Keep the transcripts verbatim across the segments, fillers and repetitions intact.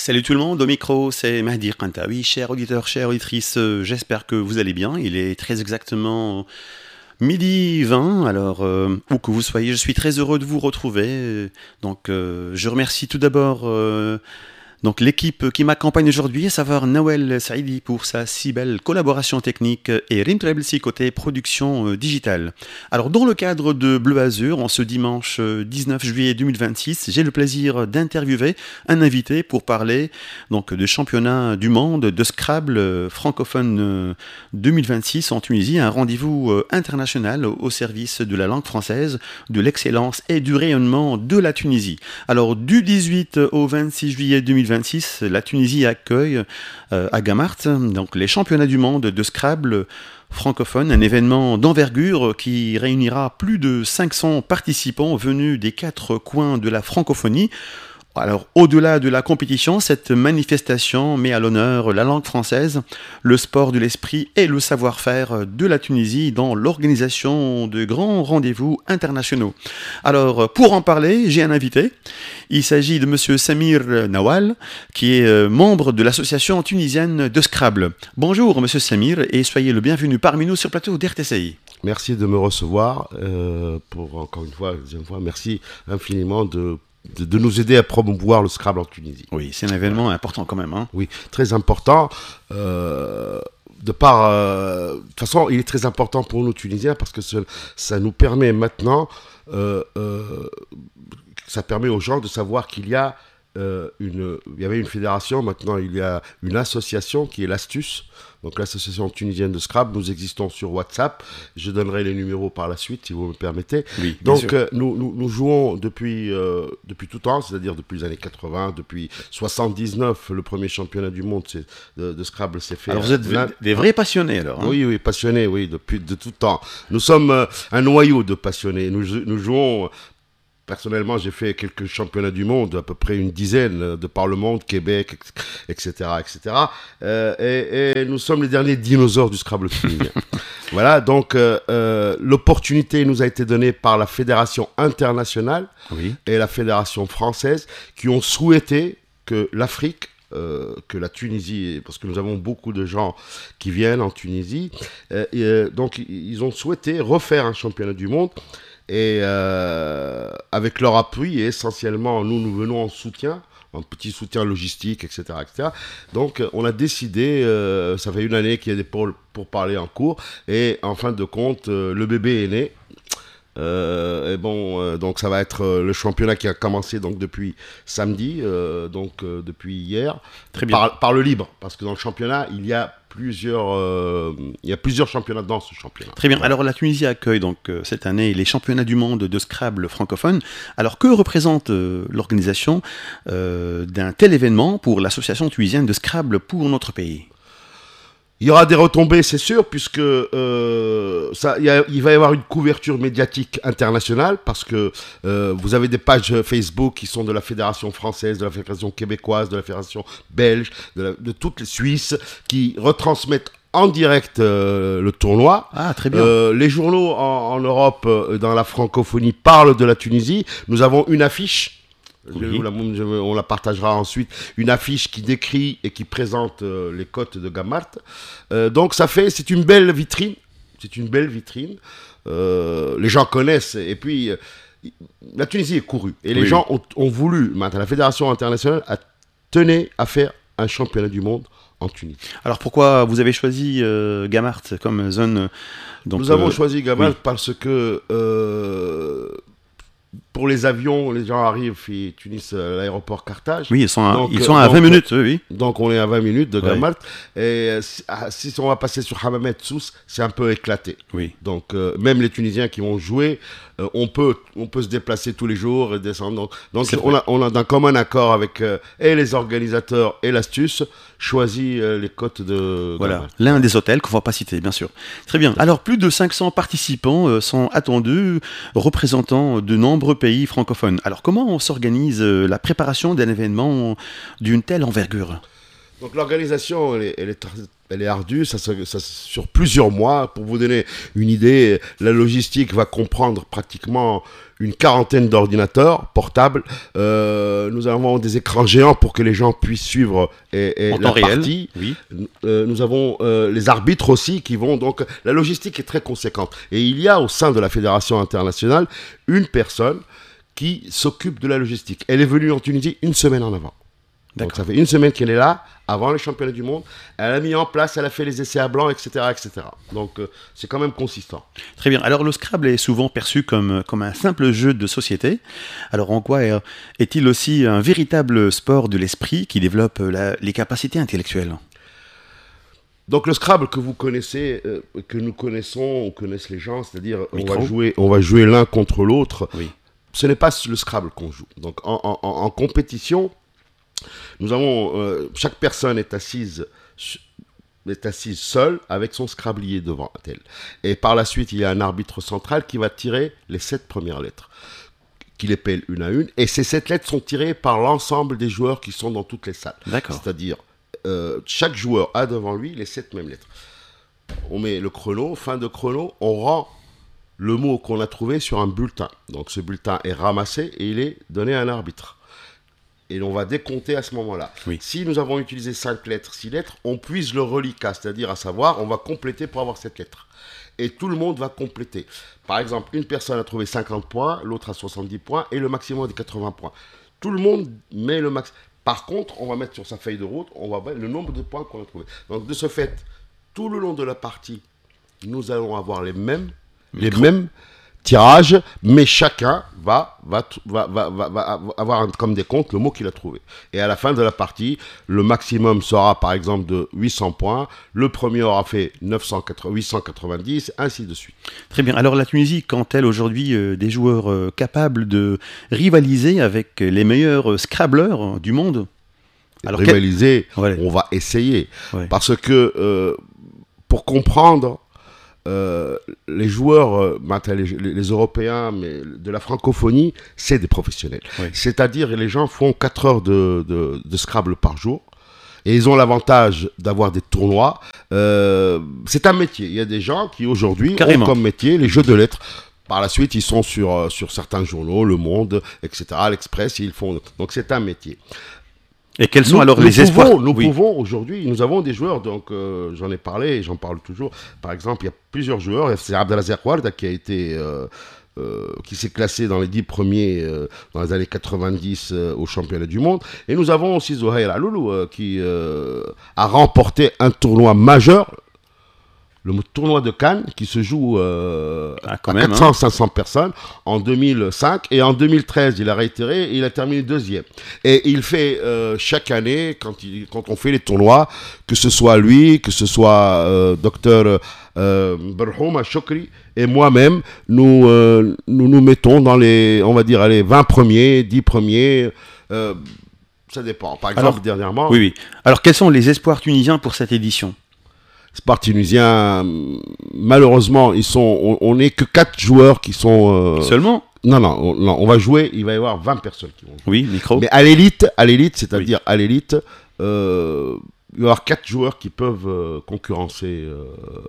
Salut tout le monde, au micro, c'est Mahdi Kantaoui. Chers auditeurs, chères auditrices, euh, j'espère que vous allez bien. Il est très exactement midi vingt, alors euh, où que vous soyez, je suis très heureux de vous retrouver. Donc euh, je remercie tout d'abord euh, donc l'équipe qui m'accompagne aujourd'hui, à savoir Nawel Saidi pour sa si belle collaboration technique et Rim Trablsi côté production euh, digitale. Alors dans le cadre de Bleu Azur, en ce dimanche euh, dix-neuf juillet deux mille vingt-six, j'ai le plaisir d'interviewer un invité pour parler donc de championnat du monde de Scrabble euh, francophone euh, deux mille vingt-six en Tunisie, un rendez-vous euh, international au service de la langue française, de l'excellence et du rayonnement de la Tunisie. Alors du dix-huit au vingt-six juillet deux mille vingt-six, la Tunisie accueille euh, à Gamart donc les championnats du monde de Scrabble francophone, un événement d'envergure qui réunira plus de cinq cents participants venus des quatre coins de la francophonie. Alors, au-delà de la compétition, cette manifestation met à l'honneur la langue française, le sport de l'esprit et le savoir-faire de la Tunisie dans l'organisation de grands rendez-vous internationaux. Alors, pour en parler, j'ai un invité. Il s'agit de monsieur Samir Nawal, qui est membre de l'association tunisienne de Scrabble. Bonjour, monsieur Samir, et soyez le bienvenu parmi nous sur le plateau d'R T C I. Merci de me recevoir, euh, pour encore une fois, deuxième fois, merci infiniment de De, de nous aider à promouvoir le Scrabble en Tunisie. Oui, c'est un événement important quand même. Hein. Oui, très important. Euh, de par, euh, de toute façon, il est très important pour nous Tunisiens parce que ça, ça nous permet maintenant, euh, euh, ça permet aux gens de savoir qu'il y a euh, une, il y avait une fédération, maintenant il y a une association qui est l'Astuce. Donc l'association tunisienne de Scrabble, nous existons sur WhatsApp. Je donnerai les numéros par la suite, si vous me permettez. Oui, Donc euh, nous, nous, nous jouons depuis, euh, depuis tout temps, c'est-à-dire depuis les années quatre-vingts, depuis soixante-dix-neuf, le premier championnat du monde de, de Scrabble s'est fait. Alors vous êtes là, des vrais passionnés alors. Hein. Oui, oui, passionnés, oui, depuis de tout temps. Nous sommes euh, un noyau de passionnés. Nous, nous jouons... Personnellement, j'ai fait quelques championnats du monde, à peu près une dizaine de par le monde, Québec, et cetera, et cetera. Euh, et, et nous sommes les derniers dinosaures du Scrabble tunisien. Voilà, donc euh, euh, l'opportunité nous a été donnée par la Fédération internationale oui. et la Fédération française qui ont souhaité que l'Afrique, euh, que la Tunisie, parce que nous avons beaucoup de gens qui viennent en Tunisie, euh, et, euh, donc ils ont souhaité refaire un championnat du monde. Et euh, avec leur appui, et essentiellement, nous, nous venons en soutien, un petit soutien logistique, et cetera, et cetera. Donc, on a décidé, euh, ça fait une année qu'il y a des pour, pour parler en cours, et en fin de compte, euh, le bébé est né. Euh, et bon, euh, donc ça va être euh, le championnat qui a commencé donc depuis samedi, euh, donc euh, depuis hier, très bien. Par, par le libre, parce que dans le championnat il y a plusieurs, euh, il y a plusieurs championnats dans ce championnat. Très bien. Alors la Tunisie accueille donc euh, cette année les championnats du monde de Scrabble francophone. Alors que représente euh, l'organisation euh, d'un tel événement pour l'association tunisienne de Scrabble pour notre pays? Il y aura des retombées, c'est sûr, puisque euh, ça, il, y a, il va y avoir une couverture médiatique internationale, parce que euh, vous avez des pages Facebook qui sont de la Fédération française, de la Fédération québécoise, de la Fédération belge, de, la, de toutes les Suisses, qui retransmettent en direct euh, le tournoi. Ah, très bien. Euh, les journaux en, en Europe, euh, dans la francophonie, parlent de la Tunisie. Nous avons une affiche. Oui. Je, je, on la partagera ensuite, une affiche qui décrit et qui présente euh, les côtes de Gamart. Euh, donc ça fait, c'est une belle vitrine, c'est une belle vitrine. Euh, les gens connaissent, et puis euh, la Tunisie est courue, et les oui. gens ont, ont voulu. Maintenant, la Fédération internationale a tenu à faire un championnat du monde en Tunisie. Alors pourquoi vous avez choisi euh, Gamart comme zone donc, Nous avons euh, choisi Gamart oui. parce que euh, pour les avions, les gens arrivent à Tunis, à l'aéroport Carthage. Oui, ils sont à, donc, ils sont à donc, vingt minutes, oui, oui. Donc on est à vingt minutes de Gamart. Ouais. Et si, si on va passer sur Hammamet Sousse, c'est un peu éclaté. Oui. Donc euh, même les Tunisiens qui vont jouer, euh, on, peut, on peut se déplacer tous les jours et descendre. Donc, donc on, a, on a d'un commun accord avec euh, et les organisateurs et l'Astuce choisi euh, les côtes de voilà, Gamart. L'un des hôtels qu'on ne va pas citer, bien sûr. Très bien. Alors, plus de cinq cents participants euh, sont attendus, représentant de nombreux pays francophones. Alors, comment on s'organise euh, la préparation d'un événement d'une telle envergure? Donc, l'organisation, elle est, elle est, elle est ardue, ça, ça, ça, sur plusieurs mois. Pour vous donner une idée, la logistique va comprendre pratiquement une quarantaine d'ordinateurs portables. Euh, nous avons des écrans géants pour que les gens puissent suivre et, et en la temps réel, partie. oui. Euh, nous avons euh, les arbitres aussi qui vont... Donc, la logistique est très conséquente. Et il y a au sein de la Fédération internationale une personne qui s'occupe de la logistique. Elle est venue en Tunisie une semaine en avant. Donc ça fait une semaine qu'elle est là, avant les championnats du monde. Elle a mis en place, elle a fait les essais à blanc, et cetera et cetera. Donc euh, c'est quand même consistant. Très bien. Alors le Scrabble est souvent perçu comme, comme un simple jeu de société. Alors en quoi est-il aussi un véritable sport de l'esprit qui développe la, les capacités intellectuelles ? Donc le Scrabble que vous connaissez, euh, que nous connaissons, ou connaissent les gens, c'est-à-dire on va, jouer, on va jouer l'un contre l'autre, oui. Ce n'est pas le Scrabble qu'on joue. Donc en, en, en compétition... Nous avons, euh, chaque personne est assise, est assise seule avec son scrablier devant elle. Et par la suite, il y a un arbitre central qui va tirer les sept premières lettres, qui les pèle une à une. Et ces sept lettres sont tirées par l'ensemble des joueurs qui sont dans toutes les salles. D'accord. C'est-à-dire, euh, chaque joueur a devant lui les sept mêmes lettres. On met le chrono, fin de chrono, on rend le mot qu'on a trouvé sur un bulletin. Donc ce bulletin est ramassé et il est donné à un arbitre. Et on va décompter à ce moment-là. Oui. Si nous avons utilisé cinq lettres, six lettres, on puise le reliquat, c'est-à-dire à savoir, on va compléter pour avoir cette lettre. Et tout le monde va compléter. Par exemple, une personne a trouvé cinquante points, l'autre a soixante-dix points, et le maximum est quatre-vingts points. Tout le monde met le max. Par contre, on va mettre sur sa feuille de route, on va mettre le nombre de points qu'on a trouvé. Donc de ce fait, tout le long de la partie, nous allons avoir les mêmes, les mêmes tirage, mais chacun va, va, va, va, va, va avoir un, comme des comptes le mot qu'il a trouvé. Et à la fin de la partie, le maximum sera par exemple de huit cents points, le premier aura fait neuf cent quatre-vingts, huit cent quatre-vingt-dix, ainsi de suite. Très bien. Alors la Tunisie compte-t-elle aujourd'hui euh, des joueurs euh, capables de rivaliser avec les meilleurs euh, scrabbleurs du monde ? Alors, rivaliser, quel... ouais. on va essayer. Ouais. Parce que euh, pour comprendre... Euh, les joueurs, euh, les, les Européens, mais de la francophonie, c'est des professionnels. Oui. C'est-à-dire, les gens font quatre heures de, de, de Scrabble par jour. Et ils ont l'avantage d'avoir des tournois. Euh, c'est un métier. Il y a des gens qui, aujourd'hui, Carrément. ont comme métier les jeux de lettres. Par la suite, ils sont sur, sur certains journaux, Le Monde, et cetera, L'Express, ils font... Donc, c'est un métier. Et quels sont nous, alors nous les pouvons, espoirs Nous oui. pouvons aujourd'hui, nous avons des joueurs, donc euh, j'en ai parlé et j'en parle toujours. Par exemple, il y a plusieurs joueurs. C'est Abdelaziz Warda qui a été, euh, euh, qui s'est classé dans les dix premiers euh, dans les années quatre-vingt-dix euh, au championnat du monde. Et nous avons aussi Zohair Aloulou euh, qui euh, a remporté un tournoi majeur. Le tournoi de Cannes qui se joue euh, ah, quand à même, quatre cents à hein. cinq cents personnes en deux mille cinq et en deux mille treize il a réitéré et il a terminé deuxième. Et il fait euh, chaque année quand, il, quand on fait les tournois, que ce soit lui, que ce soit euh, docteur euh, Berhoum Chokri et moi-même, nous, euh, nous nous mettons dans les, on va dire, les vingt premiers, dix premiers. Euh, ça dépend. Par exemple, Alors, dernièrement. Oui, oui. Alors quels sont les espoirs tunisiens pour cette édition ? Sport tunisien, malheureusement, ils sont, on n'est que quatre joueurs qui sont... Euh... Seulement ? Non, non, on, non, on va jouer, il va y avoir vingt personnes qui vont jouer. Oui, micro. Mais à l'élite, à l'élite, c'est-à-dire oui. à l'élite, euh, il va y avoir quatre joueurs qui peuvent euh, concurrencer... Euh,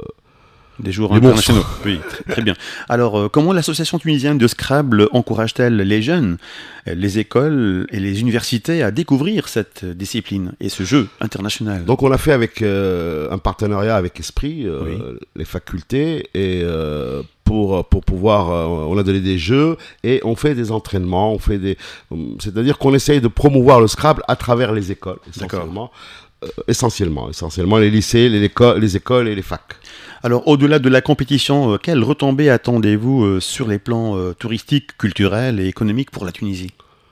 Des joueurs internationaux. Oui, très, très bien. Alors, euh, comment l'association tunisienne de Scrabble encourage-t-elle les jeunes, les écoles et les universités à découvrir cette discipline et ce jeu international ? Donc, on a fait avec euh, un partenariat avec Esprit, euh, oui. les facultés, et euh, pour, pour pouvoir, euh, on a donné des jeux et on fait des entraînements, on fait des, c'est-à-dire qu'on essaye de promouvoir le Scrabble à travers les écoles, essentiellement. Euh, essentiellement, essentiellement les lycées, les, écoles, les écoles et les facs. Alors, au-delà de la compétition, euh, quelles retombées attendez-vous euh, sur les plans euh, touristiques, culturels et économiques pour la Tunisie ?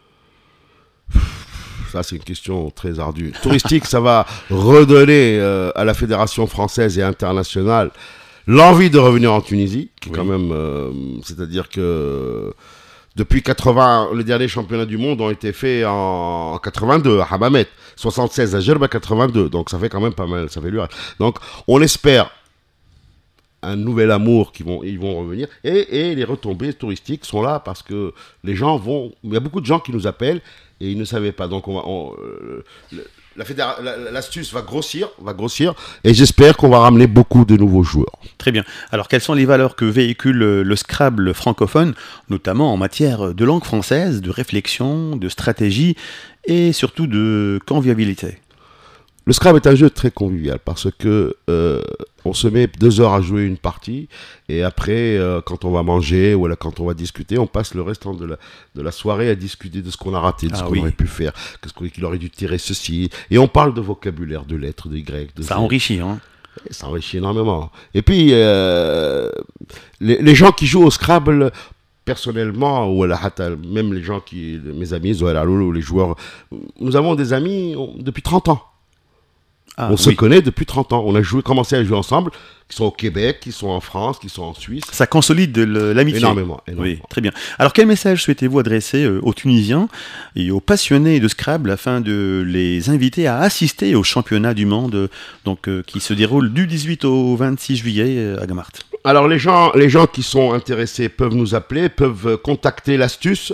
Ça, c'est une question très ardue. Touristique, ça va redonner euh, à la Fédération française et internationale l'envie de revenir en Tunisie, qui est oui. quand même, euh, c'est-à-dire que depuis quatre-vingts, les derniers championnats du monde ont été faits en quatre-vingt-deux à Hammamet, soixante-seize à Gerba quatre-vingt-deux, donc ça fait quand même pas mal, ça fait lui. Donc, on espère un nouvel amour qui vont, ils vont revenir. Et, et les retombées touristiques sont là parce que les gens vont... Il y a beaucoup de gens qui nous appellent et ils ne savaient pas. Donc, on va, on, euh, le, la fédéra- la, l'astuce va grossir, va grossir et j'espère qu'on va ramener beaucoup de nouveaux joueurs. Très bien. Alors, quelles sont les valeurs que véhicule le Scrabble francophone, notamment en matière de langue française, de réflexion, de stratégie et surtout de convivialité? Le Scrabble est un jeu très convivial parce que euh, on se met deux heures à jouer une partie et après, euh, quand on va manger ou là, quand on va discuter, on passe le restant de la, de la soirée à discuter de ce qu'on a raté, de ah ce qu'on oui. aurait pu faire, de ce qu'il aurait dû tirer ceci. Et on parle de vocabulaire, de lettres, de grecs. De Ça Z. enrichit, hein. Et ça enrichit énormément. Et puis, euh, les, les gens qui jouent au Scrabble... Personnellement, ou même les gens qui, mes amis, Zoël Aloul, les joueurs, nous avons des amis depuis trente ans. Ah, on oui. se connaît depuis trente ans. On a joué, commencé à jouer ensemble, qui sont au Québec, qui sont en France, qui sont en Suisse. Ça consolide le, l'amitié. Énormément, énormément. Oui, très bien. Alors, quel message souhaitez-vous adresser euh, aux Tunisiens et aux passionnés de Scrabble afin de les inviter à assister au championnat du monde euh, donc, euh, qui se déroule du dix-huit au vingt-six juillet euh, à Gamart? Alors, les gens, les gens qui sont intéressés peuvent nous appeler, peuvent contacter l'astuce.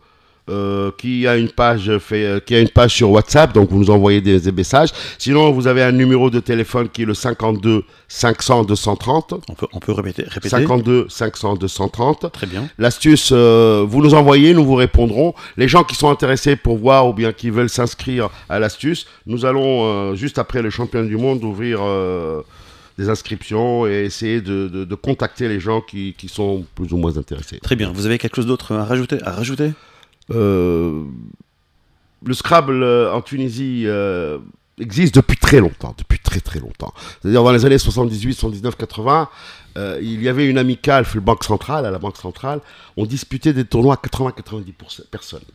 Euh, qui a une page fait, euh, qui a une page sur WhatsApp, donc vous nous envoyez des, des messages. Sinon, vous avez un numéro de téléphone qui est le cinquante-deux cinq cents deux cent trente. On peut, on peut répéter, répéter. cinquante-deux cinq cents deux cent trente. Très bien. L'astuce, euh, vous nous envoyez, nous vous répondrons. Les gens qui sont intéressés pour voir ou bien qui veulent s'inscrire à l'astuce, nous allons, euh, juste après le championnat du monde, ouvrir euh, des inscriptions et essayer de, de, de contacter les gens qui, qui sont plus ou moins intéressés. Très bien. Vous avez quelque chose d'autre à rajouter, à rajouter Euh, le Scrabble euh, en Tunisie euh, existe depuis très longtemps, depuis très très longtemps. C'est-à-dire dans les années soixante-dix-huit, soixante-dix-neuf, quatre-vingts, euh, il y avait une amicale, la Banque Centrale, à la Banque Centrale, on disputait des tournois à quatre-vingts à quatre-vingt-dix personnes.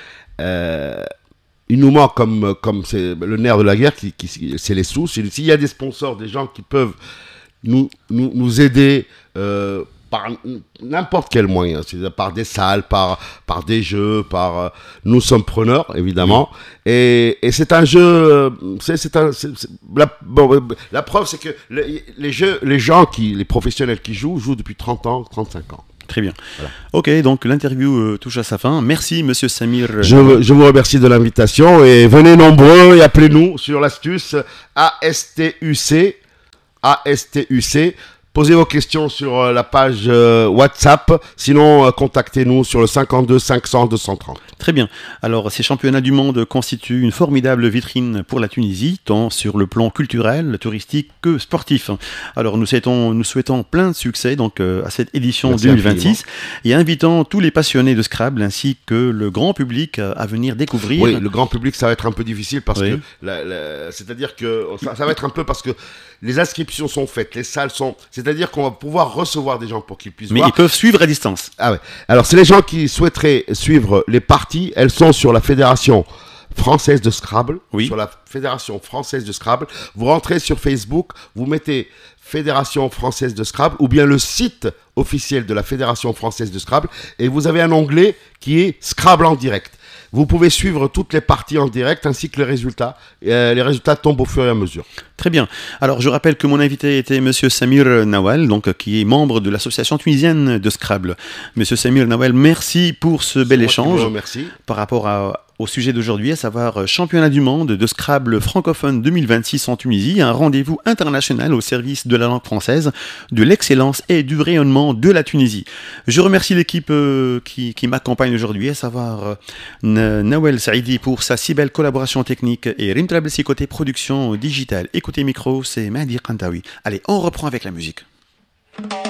Euh, il nous manque comme, comme c'est le nerf de la guerre, qui, qui, c'est les sous. S'il y a des sponsors, des gens qui peuvent nous, nous, nous aider euh, par n'importe quel moyen, c'est-à-dire par des salles, par, par des jeux, par... Euh, nous sommes preneurs, évidemment. Oui. Et, et c'est un jeu... C'est, c'est un, c'est, c'est, la, bon, la preuve, c'est que les, les, jeux, les gens, qui, les professionnels qui jouent, jouent depuis trente ans, trente-cinq ans. Très bien. Voilà. Ok, donc l'interview euh, touche à sa fin. Merci, monsieur Samir. Je, je vous remercie de l'invitation et venez nombreux et appelez-nous sur l'astuce A S T U C. A S T U C. Posez vos questions sur euh, la page euh, WhatsApp, sinon euh, contactez-nous sur le cinquante-deux cinq cents deux cent trente. Très bien. Alors, ces championnats du monde constituent une formidable vitrine pour la Tunisie, tant sur le plan culturel, touristique que sportif. Alors, nous souhaitons, nous souhaitons plein de succès donc, euh, à cette édition Merci deux mille vingt-six infiniment. Et invitant tous les passionnés de Scrabble ainsi que le grand public à venir découvrir. Oui, le grand public, ça va être un peu difficile parce oui. que, la, la, c'est-à-dire que ça, ça va être un peu parce que les inscriptions sont faites, les salles sont... C'est-à-dire qu'on va pouvoir recevoir des gens pour qu'ils puissent Mais voir. ils peuvent suivre à distance. Ah ouais. Alors, c'est les gens qui souhaiteraient suivre les parties. Elles sont sur la Fédération française de Scrabble. Oui. Sur la Fédération française de Scrabble. Vous rentrez sur Facebook, vous mettez Fédération française de Scrabble ou bien le site officiel de la Fédération française de Scrabble et vous avez un onglet qui est Scrabble en direct. Vous pouvez suivre toutes les parties en direct ainsi que les résultats. Et, euh, les résultats tombent au fur et à mesure. Très bien. Alors, je rappelle que mon invité était monsieur Samir Nawal, donc, qui est membre de l'association tunisienne de Scrabble. Monsieur Samir Nawal, merci pour ce bel échange merci. par rapport à, au sujet d'aujourd'hui, à savoir Championnat du monde de Scrabble francophone deux mille vingt-six en Tunisie, un rendez-vous international au service de la langue française, de l'excellence et du rayonnement de la Tunisie. Je remercie l'équipe euh, qui, qui m'accompagne aujourd'hui, à savoir euh, Nawel Saidi pour sa si belle collaboration technique et Rim Trablessi côté production digitale. Écoutez micro, c'est Mahdi Kantaoui. Allez, on reprend avec la musique.